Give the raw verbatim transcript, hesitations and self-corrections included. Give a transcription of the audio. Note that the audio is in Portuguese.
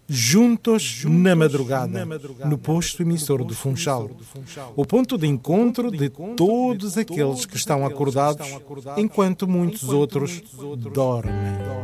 juntos na madrugada, no posto emissor do Funchal. O ponto de encontro de todos aqueles que estão acordados, enquanto muitos outros dormem.